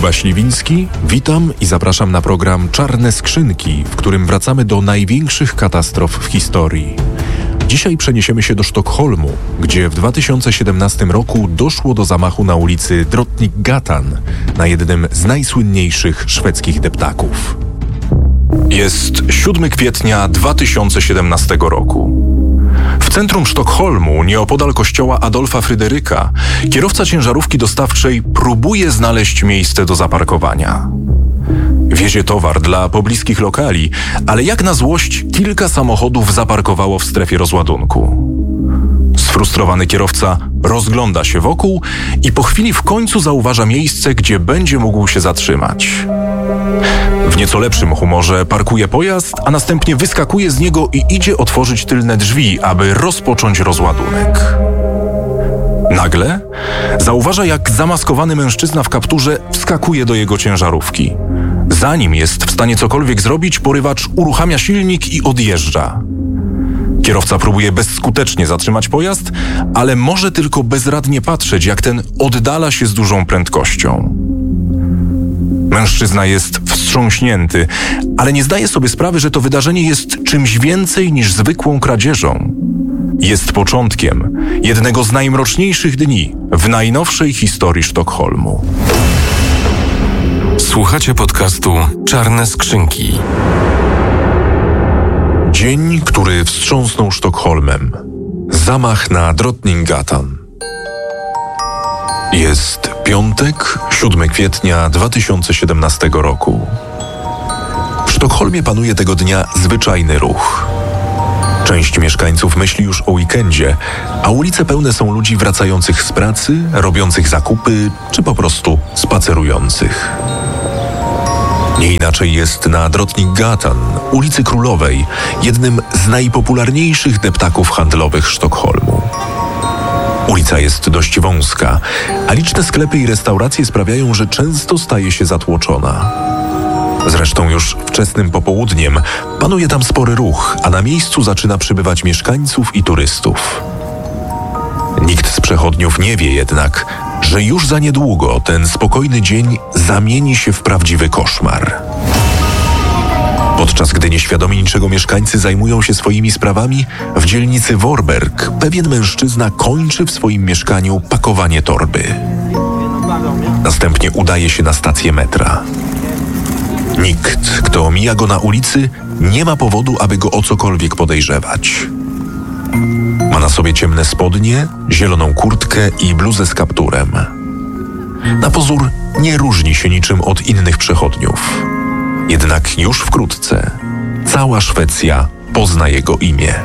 Kuba Śliwiński, witam i zapraszam na program Czarne Skrzynki, w którym wracamy do największych katastrof w historii. Dzisiaj przeniesiemy się do Sztokholmu, gdzie w 2017 roku doszło do zamachu na ulicy Drottninggatan, na jednym z najsłynniejszych szwedzkich deptaków. Jest 7 kwietnia 2017 roku. W centrum Sztokholmu, nieopodal kościoła Adolfa Fryderyka, kierowca ciężarówki dostawczej próbuje znaleźć miejsce do zaparkowania. Wiezie towar dla pobliskich lokali, ale jak na złość kilka samochodów zaparkowało w strefie rozładunku. Sfrustrowany kierowca rozgląda się wokół i po chwili w końcu zauważa miejsce, gdzie będzie mógł się zatrzymać. W nieco lepszym humorze parkuje pojazd, a następnie wyskakuje z niego i idzie otworzyć tylne drzwi, aby rozpocząć rozładunek. Nagle zauważa, jak zamaskowany mężczyzna w kapturze wskakuje do jego ciężarówki. Zanim jest w stanie cokolwiek zrobić, porywacz uruchamia silnik i odjeżdża. Kierowca próbuje bezskutecznie zatrzymać pojazd, ale może tylko bezradnie patrzeć, jak ten oddala się z dużą prędkością. Mężczyzna jest wstrząśnięty, ale nie zdaje sobie sprawy, że to wydarzenie jest czymś więcej niż zwykłą kradzieżą. Jest początkiem jednego z najmroczniejszych dni w najnowszej historii Sztokholmu. Słuchacie podcastu Czarne Skrzynki. Dzień, który wstrząsnął Sztokholmem. Zamach na Drottninggatan. Jest piątek, 7 kwietnia 2017 roku. W Sztokholmie panuje tego dnia zwyczajny ruch. Część mieszkańców myśli już o weekendzie, a ulice pełne są ludzi wracających z pracy, robiących zakupy, czy po prostu spacerujących. Nie inaczej jest na Drottninggatan, ulicy Królowej, jednym z najpopularniejszych deptaków handlowych Sztokholmu. Ulica jest dość wąska, a liczne sklepy i restauracje sprawiają, że często staje się zatłoczona. Zresztą już wczesnym popołudniem panuje tam spory ruch, a na miejscu zaczyna przybywać mieszkańców i turystów. Nikt z przechodniów nie wie jednak, że już za niedługo ten spokojny dzień zamieni się w prawdziwy koszmar. Podczas gdy nieświadomi niczego mieszkańcy zajmują się swoimi sprawami, w dzielnicy Vorberg pewien mężczyzna kończy w swoim mieszkaniu pakowanie torby. Następnie udaje się na stację metra. Nikt, kto mija go na ulicy, nie ma powodu, aby go o cokolwiek podejrzewać. Ma na sobie ciemne spodnie, zieloną kurtkę i bluzę z kapturem. Na pozór nie różni się niczym od innych przechodniów. Jednak już wkrótce cała Szwecja pozna jego imię.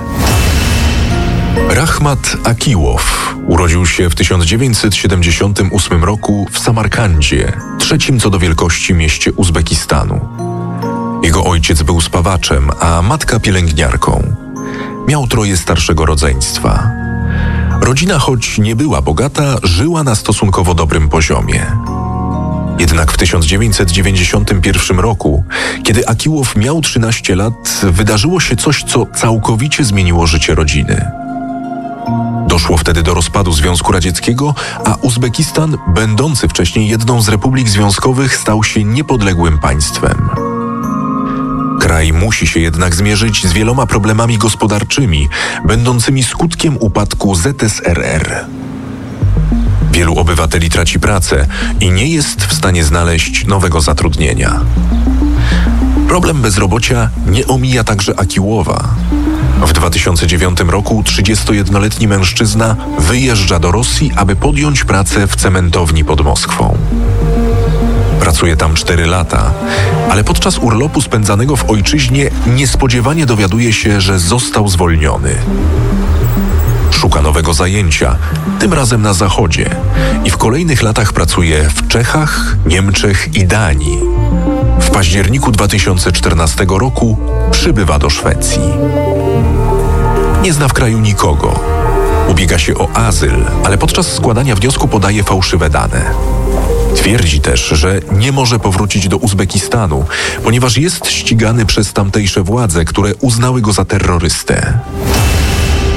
Rahmat Akiłow urodził się w 1978 roku w Samarkandzie, trzecim co do wielkości mieście Uzbekistanu. Jego ojciec był spawaczem, a matka pielęgniarką. Miał 3 starszego rodzeństwa. Rodzina, choć nie była bogata, żyła na stosunkowo dobrym poziomie. Jednak w 1991 roku, kiedy Akiłow miał 13 lat, wydarzyło się coś, co całkowicie zmieniło życie rodziny. Doszło wtedy do rozpadu Związku Radzieckiego, a Uzbekistan, będący wcześniej jedną z republik związkowych, stał się niepodległym państwem. Kraj musi się jednak zmierzyć z wieloma problemami gospodarczymi, będącymi skutkiem upadku ZSRR. Wielu obywateli traci pracę i nie jest w stanie znaleźć nowego zatrudnienia. Problem bezrobocia nie omija także Akiłowa. W 2009 roku 31-letni mężczyzna wyjeżdża do Rosji, aby podjąć pracę w cementowni pod Moskwą. Pracuje tam 4 lata, ale podczas urlopu spędzanego w ojczyźnie niespodziewanie dowiaduje się, że został zwolniony. Szuka nowego zajęcia, tym razem na zachodzie, i w kolejnych latach pracuje w Czechach, Niemczech i Danii. W październiku 2014 roku przybywa do Szwecji. Nie zna w kraju nikogo. Ubiega się o azyl, ale podczas składania wniosku podaje fałszywe dane. Twierdzi też, że nie może powrócić do Uzbekistanu, ponieważ jest ścigany przez tamtejsze władze, które uznały go za terrorystę.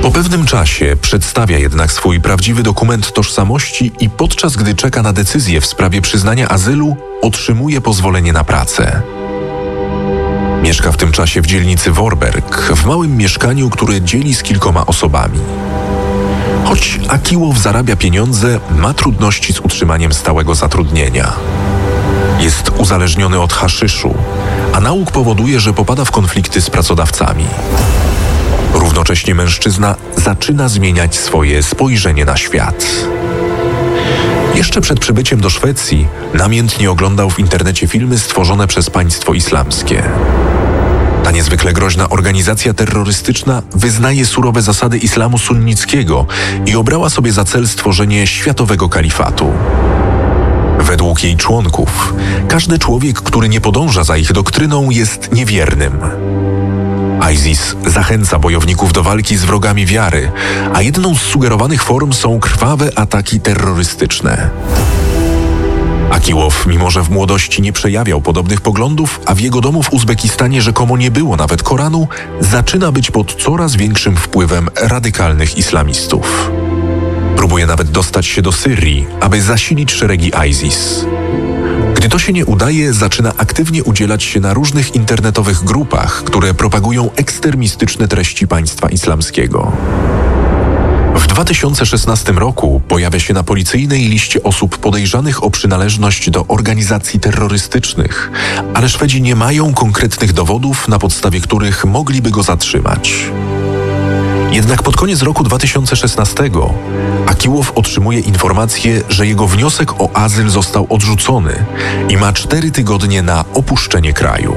Po pewnym czasie przedstawia jednak swój prawdziwy dokument tożsamości i podczas gdy czeka na decyzję w sprawie przyznania azylu, otrzymuje pozwolenie na pracę. Mieszka w tym czasie w dzielnicy Voorburg, w małym mieszkaniu, które dzieli z kilkoma osobami. Choć Akiłow zarabia pieniądze, ma trudności z utrzymaniem stałego zatrudnienia. Jest uzależniony od haszyszu, a nauk powoduje, że popada w konflikty z pracodawcami. Równocześnie mężczyzna zaczyna zmieniać swoje spojrzenie na świat. Jeszcze przed przybyciem do Szwecji namiętnie oglądał w internecie filmy stworzone przez państwo islamskie. Ta niezwykle groźna organizacja terrorystyczna wyznaje surowe zasady islamu sunnickiego i obrała sobie za cel stworzenie światowego kalifatu. Według jej członków, każdy człowiek, który nie podąża za ich doktryną, jest niewiernym. ISIS zachęca bojowników do walki z wrogami wiary, a jedną z sugerowanych form są krwawe ataki terrorystyczne. Akiłow, mimo że w młodości nie przejawiał podobnych poglądów, a w jego domu w Uzbekistanie rzekomo nie było nawet Koranu, zaczyna być pod coraz większym wpływem radykalnych islamistów. Próbuje nawet dostać się do Syrii, aby zasilić szeregi ISIS. Gdy to się nie udaje, zaczyna aktywnie udzielać się na różnych internetowych grupach, które propagują ekstremistyczne treści państwa islamskiego. W 2016 roku pojawia się na policyjnej liście osób podejrzanych o przynależność do organizacji terrorystycznych, ale Szwedzi nie mają konkretnych dowodów, na podstawie których mogliby go zatrzymać. Jednak pod koniec roku 2016 Akiłow otrzymuje informację, że jego wniosek o azyl został odrzucony i ma 4 tygodnie na opuszczenie kraju.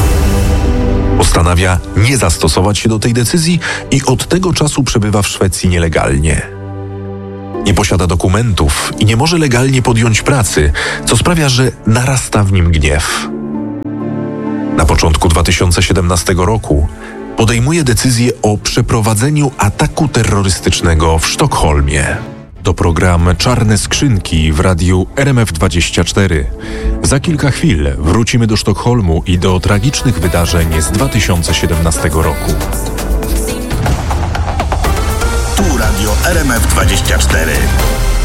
Postanawia nie zastosować się do tej decyzji i od tego czasu przebywa w Szwecji nielegalnie. Nie posiada dokumentów i nie może legalnie podjąć pracy, co sprawia, że narasta w nim gniew. Na początku 2017 roku podejmuje decyzję o przeprowadzeniu ataku terrorystycznego w Sztokholmie. To program Czarne Skrzynki w radiu RMF24. Za kilka chwil wrócimy do Sztokholmu i do tragicznych wydarzeń z 2017 roku. Tu radio RMF24.